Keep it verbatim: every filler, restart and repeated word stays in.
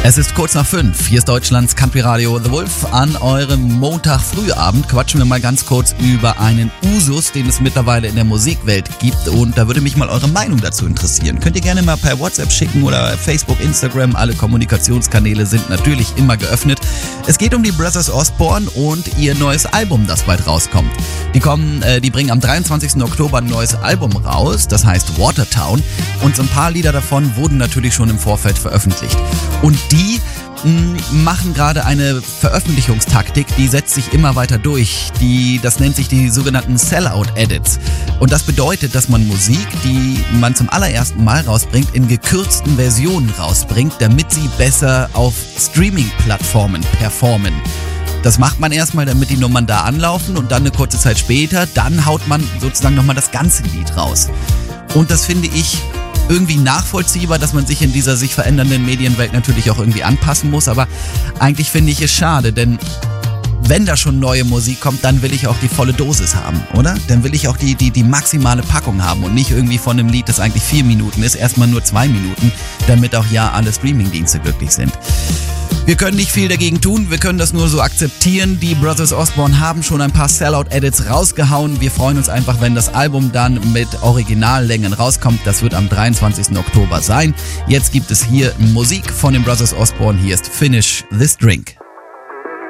Es ist kurz nach fünf. Hier ist Deutschlands Country Radio The Wolf. An eurem Montag-Frühabend quatschen wir mal ganz kurz über einen Usus, den es mittlerweile in der Musikwelt gibt. Und da würde mich mal eure Meinung dazu interessieren. Könnt ihr gerne mal per WhatsApp schicken oder Facebook, Instagram. Alle Kommunikationskanäle sind natürlich immer geöffnet. Es geht um die Brothers Osborne und ihr neues Album, das bald rauskommt. Die kommen, äh, die bringen am dreiundzwanzigsten Oktober ein neues Album raus. Das heißt Watertown. Und so ein paar Lieder davon wurden natürlich schon im Vorfeld veröffentlicht. Und die mh, machen gerade eine Veröffentlichungstaktik, die setzt sich immer weiter durch. Die, das nennt sich die sogenannten Sellout-Edits. Und das bedeutet, dass man Musik, die man zum allerersten Mal rausbringt, in gekürzten Versionen rausbringt, damit sie besser auf Streaming-Plattformen performen. Das macht man erstmal, damit die Nummern da anlaufen und dann eine kurze Zeit später, dann haut man sozusagen nochmal das ganze Lied raus. Und das finde ich irgendwie nachvollziehbar, dass man sich in dieser sich verändernden Medienwelt natürlich auch irgendwie anpassen muss, aber eigentlich finde ich es schade, denn wenn da schon neue Musik kommt, dann will ich auch die volle Dosis haben, oder? Dann will ich auch die, die, die maximale Packung haben und nicht irgendwie von einem Lied, das eigentlich vier Minuten ist, erstmal nur zwei Minuten, damit auch ja alle Streamingdienste glücklich sind. Wir können nicht viel dagegen tun, wir können das nur so akzeptieren. Die Brothers Osborne haben schon ein paar Sellout-Edits rausgehauen. Wir freuen uns einfach, wenn das Album dann mit Originallängen rauskommt. Das wird am dreiundzwanzigsten Oktober sein. Jetzt gibt es hier Musik von den Brothers Osborne. Hier ist Finish This Drink.